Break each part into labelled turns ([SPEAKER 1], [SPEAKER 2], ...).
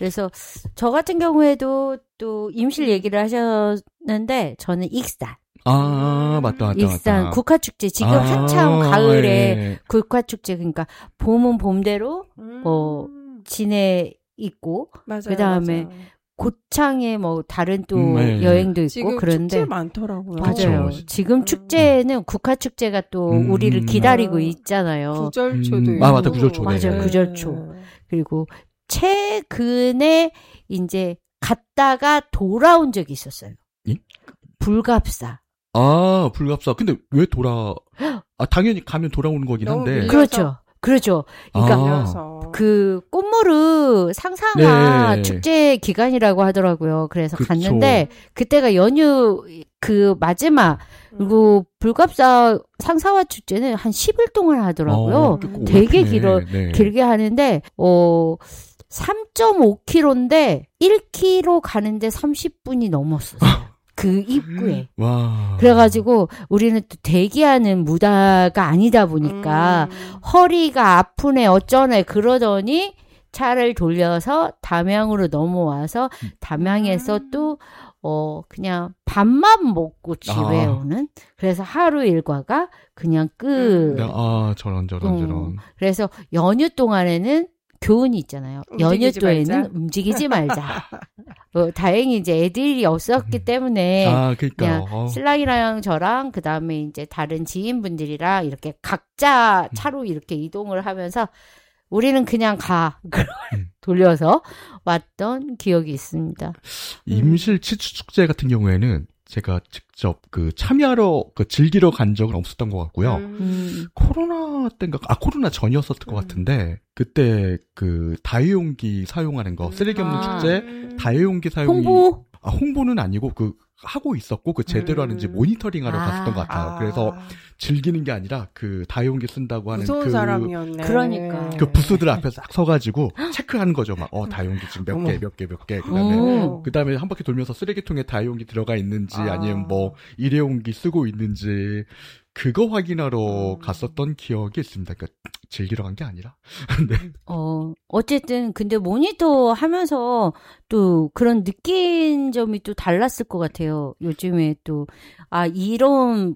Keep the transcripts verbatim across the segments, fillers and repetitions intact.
[SPEAKER 1] 그래서 저 같은 경우에도 또 임실 얘기를 하셨는데 저는 익산.
[SPEAKER 2] 아, 맞다, 맞다.
[SPEAKER 1] 익산
[SPEAKER 2] 맞다.
[SPEAKER 1] 국화축제. 지금
[SPEAKER 2] 아,
[SPEAKER 1] 한참 가을에
[SPEAKER 2] 예.
[SPEAKER 1] 국화축제. 그러니까 봄은 봄대로
[SPEAKER 3] 음.
[SPEAKER 1] 어, 지내 있고
[SPEAKER 3] 맞아요,
[SPEAKER 1] 그다음에
[SPEAKER 3] 맞아요.
[SPEAKER 1] 고창에 뭐 다른 또
[SPEAKER 2] 음, 네.
[SPEAKER 1] 여행도 있고
[SPEAKER 3] 지금
[SPEAKER 1] 그런데
[SPEAKER 3] 축제 많더라고요.
[SPEAKER 1] 맞아요.
[SPEAKER 2] 그쵸.
[SPEAKER 1] 지금 축제는 국화축제가 또
[SPEAKER 2] 음.
[SPEAKER 1] 우리를 기다리고 있잖아요.
[SPEAKER 3] 구절초도
[SPEAKER 2] 음,
[SPEAKER 3] 있고.
[SPEAKER 2] 아, 맞다, 구절초. 네.
[SPEAKER 1] 맞아요. 구절초. 그리고 최근에 이제 갔다가 돌아온 적이 있었어요.
[SPEAKER 2] 예?
[SPEAKER 1] 불갑사.
[SPEAKER 2] 아, 불갑사. 근데 왜 돌아, 아, 당연히 가면 돌아오는 거긴
[SPEAKER 3] 너무
[SPEAKER 2] 한데.
[SPEAKER 3] 밀려서.
[SPEAKER 1] 그렇죠. 그렇죠. 그러니까
[SPEAKER 2] 아.
[SPEAKER 1] 그 꽃무르 상상화
[SPEAKER 2] 네.
[SPEAKER 1] 축제 기간이라고 하더라고요. 그래서
[SPEAKER 2] 그쵸.
[SPEAKER 1] 갔는데 그때가 연휴 그 마지막 그리고 불갑사 상사화 축제는 한 십 일 동안 하더라고요.
[SPEAKER 2] 어, 꽤 오래
[SPEAKER 1] 되게
[SPEAKER 2] 피네.
[SPEAKER 1] 길어
[SPEAKER 2] 네.
[SPEAKER 1] 길게 하는데 어 삼 점 오 킬로미터인데 일 킬로미터 가는데 삼십 분이 넘었었어요. 그 입구에.
[SPEAKER 2] 와.
[SPEAKER 1] 그래가지고 우리는 또 대기하는 무다가 아니다 보니까
[SPEAKER 3] 음.
[SPEAKER 1] 허리가 아프네 어쩌네 그러더니 차를 돌려서 담양으로 넘어와서 담양에서
[SPEAKER 3] 음.
[SPEAKER 1] 또 어 그냥 밥만 먹고 집에
[SPEAKER 2] 아.
[SPEAKER 1] 오는 그래서 하루 일과가 그냥 끝.
[SPEAKER 2] 네, 아, 저런, 저런,
[SPEAKER 1] 음.
[SPEAKER 2] 저런.
[SPEAKER 1] 그래서 연휴 동안에는 교훈이 있잖아요. 연휴
[SPEAKER 3] 움직이지
[SPEAKER 1] 때에는
[SPEAKER 3] 말자.
[SPEAKER 1] 움직이지 말자. 어, 다행히 이제 애들이 없었기 때문에
[SPEAKER 2] 아, 그니까.
[SPEAKER 1] 그냥
[SPEAKER 2] 어.
[SPEAKER 1] 신랑이랑 저랑 그 다음에 이제 다른 지인분들이랑 이렇게 각자 차로 이렇게 이동을 하면서 우리는 그냥 가
[SPEAKER 2] 음.
[SPEAKER 1] 돌려서 왔던 기억이 있습니다.
[SPEAKER 2] 임실 치추축제 같은 경우에는 제가 직접 그 참여하러, 그 즐기러 간 적은 없었던 것 같고요.
[SPEAKER 3] 음.
[SPEAKER 1] 음.
[SPEAKER 2] 코로나 때인가, 아, 코로나 전이었었던 것
[SPEAKER 3] 음.
[SPEAKER 2] 같은데, 그때 그 다회용기 사용하는 거, 쓰레기 없는
[SPEAKER 1] 아.
[SPEAKER 2] 축제,
[SPEAKER 3] 음.
[SPEAKER 2] 다회용기 사용이.
[SPEAKER 1] 홍보
[SPEAKER 2] 아, 홍보는 아니고, 그, 하고 있었고, 그 제대로
[SPEAKER 3] 음.
[SPEAKER 2] 하는지 모니터링 하러
[SPEAKER 1] 아.
[SPEAKER 2] 갔었던 것 같아요.
[SPEAKER 3] 아.
[SPEAKER 2] 그래서 즐기는 게 아니라, 그 다회용기 쓴다고 하는
[SPEAKER 3] 무서운
[SPEAKER 2] 그,
[SPEAKER 3] 사람이었네.
[SPEAKER 1] 그러니까.
[SPEAKER 2] 그 부스들 앞에 싹 서가지고, 체크하는 거죠. 막, 어, 다회용기 지금 몇 개, 몇 개, 몇 개. 그 다음에,
[SPEAKER 1] 음.
[SPEAKER 2] 그 다음에 한 바퀴 돌면서 쓰레기통에 다회용기 들어가 있는지,
[SPEAKER 3] 아.
[SPEAKER 2] 아니면 뭐, 일회용기 쓰고 있는지, 그거 확인하러
[SPEAKER 3] 음.
[SPEAKER 2] 갔었던 기억이 있습니다. 그러니까 즐기러 간 게 아니라. 네.
[SPEAKER 1] 어, 어쨌든, 근데 모니터 하면서 또 그런 느낀 점이 또 달랐을 것 같아요. 요즘에 또, 아, 이런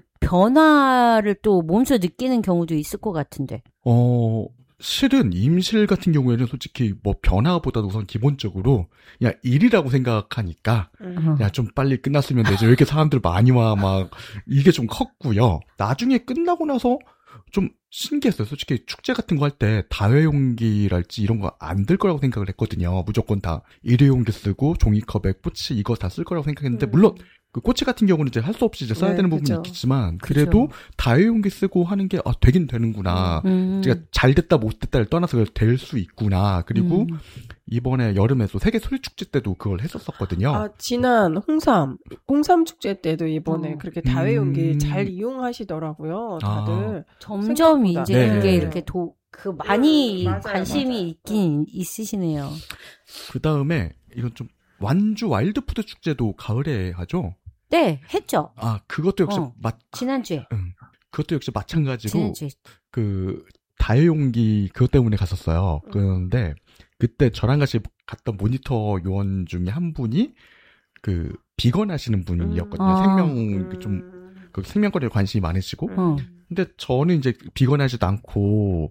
[SPEAKER 1] 변화를 또 몸소 느끼는 경우도 있을 것 같은데.
[SPEAKER 2] 어, 실은 임실 같은 경우에는 솔직히 뭐 변화보다도 우선 기본적으로 그냥 일이라고 생각하니까
[SPEAKER 3] 음.
[SPEAKER 2] 야, 좀 빨리 끝났으면 되지. 왜 이렇게 사람들 많이 와, 막, 이게 좀 컸고요. 나중에 끝나고 나서 좀 신기했어요. 솔직히 축제 같은 거 할 때 다회용기랄지 이런 거 안 들 거라고 생각을 했거든요. 무조건 다 일회용기 쓰고 종이컵에 꼬치 이거 다 쓸 거라고 생각했는데,
[SPEAKER 3] 음.
[SPEAKER 2] 물론 그 꼬치 같은 경우는 이제 할 수 없이 이제 써야
[SPEAKER 3] 네,
[SPEAKER 2] 되는 부분이
[SPEAKER 3] 그죠.
[SPEAKER 2] 있겠지만, 그래도
[SPEAKER 1] 그죠.
[SPEAKER 2] 다회용기 쓰고 하는 게, 아, 되긴 되는구나.
[SPEAKER 1] 음.
[SPEAKER 2] 제가 잘 됐다 못 됐다를 떠나서 될 수 있구나. 그리고
[SPEAKER 1] 음.
[SPEAKER 2] 이번에 여름에도 세계 소리축제 때도 그걸 했었었거든요.
[SPEAKER 3] 아, 지난 홍삼, 홍삼 축제 때도 이번에
[SPEAKER 1] 어.
[SPEAKER 3] 그렇게 다회용기
[SPEAKER 2] 음.
[SPEAKER 3] 잘 이용하시더라고요, 다들.
[SPEAKER 1] 점점
[SPEAKER 3] 생각보다.
[SPEAKER 1] 이제
[SPEAKER 2] 네.
[SPEAKER 1] 그게 이렇게 도, 그 많이
[SPEAKER 3] 음, 맞아요,
[SPEAKER 1] 관심이
[SPEAKER 3] 맞아요.
[SPEAKER 1] 있긴 있으시네요.
[SPEAKER 2] 그 다음에 이건 좀 완주 와일드푸드 축제도 가을에 하죠.
[SPEAKER 1] 네, 했죠.
[SPEAKER 2] 아, 그것도 역시
[SPEAKER 1] 어.
[SPEAKER 2] 마,
[SPEAKER 1] 지난주에.
[SPEAKER 2] 음, 그것도 역시 마찬가지로
[SPEAKER 1] 지난주에.
[SPEAKER 2] 그 다회용기 그것 때문에 갔었어요.
[SPEAKER 3] 음.
[SPEAKER 2] 그런데 그때 저랑 같이 갔던 모니터 요원 중에 한 분이 그 비건 하시는 분이었거든요.
[SPEAKER 1] 아.
[SPEAKER 2] 생명 좀
[SPEAKER 3] 음.
[SPEAKER 2] 그 생명권에 관심이 많으시고.
[SPEAKER 1] 어.
[SPEAKER 2] 근데 저는 이제 비건 하지도 않고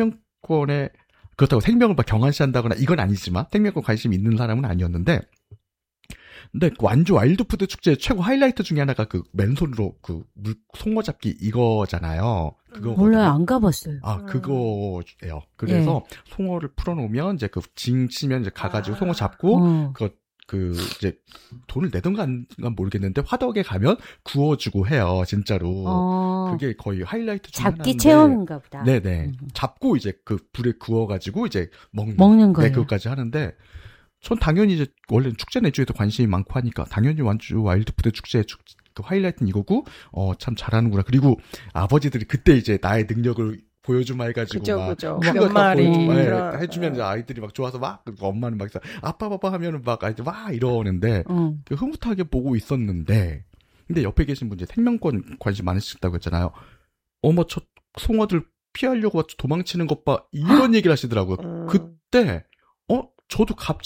[SPEAKER 2] 생명권에 그렇다고 생명을 막 경한시한다거나 이건 아니지만 생명권 관심이 있는 사람은 아니었는데, 근데 완주 와일드푸드 축제의 최고 하이라이트 중에 하나가 그 맨손으로 그 물 송어 잡기 이거잖아요. 그거
[SPEAKER 1] 몰라요, 안 가봤어요.
[SPEAKER 2] 아, 그거예요. 그래서
[SPEAKER 1] 예.
[SPEAKER 2] 송어를 풀어놓으면 이제 그 징 치면 이제 가가지고
[SPEAKER 3] 아.
[SPEAKER 2] 송어 잡고
[SPEAKER 1] 어.
[SPEAKER 2] 그 그 이제 돈을 내던가 안 모르겠는데 화덕에 가면 구워주고 해요, 진짜로.
[SPEAKER 1] 어.
[SPEAKER 2] 그게 거의 하이라이트 중에
[SPEAKER 1] 잡기
[SPEAKER 2] 하나인데.
[SPEAKER 1] 체험인가 보다.
[SPEAKER 2] 네네.
[SPEAKER 1] 음.
[SPEAKER 2] 잡고 이제 그 불에 구워가지고 이제 먹는.
[SPEAKER 1] 먹는 거예요.
[SPEAKER 2] 네, 그것까지 하는데, 전 당연히 이제 원래 축제 내주에도 관심이 많고 하니까 당연히 완주 와일드푸드 축제의 축, 그 하이라이트는 이거고, 어, 참 잘하는구나. 그리고 아버지들이 그때 이제 나의 능력을 보여주마 해가지고
[SPEAKER 3] 그죠,
[SPEAKER 2] 막
[SPEAKER 3] 그죠.
[SPEAKER 2] 큰
[SPEAKER 3] 몇
[SPEAKER 2] 거
[SPEAKER 3] 마리.
[SPEAKER 2] 갖고 예,
[SPEAKER 3] 그런-
[SPEAKER 2] 해주면 이제 아이들이 막 좋아서 막 엄마는 막 아빠 아빠 하면은 막 아이들 와 이러는데
[SPEAKER 1] 어.
[SPEAKER 2] 그 흐뭇하게 보고 있었는데, 근데 옆에 계신 분 이제 생명권 관심 많으시다고 했잖아요. 어머 저 송어들 피하려고 도망치는 것 봐 이런 얘기를 하시더라고요.
[SPEAKER 3] 음.
[SPEAKER 2] 그때 어 저도 갑자기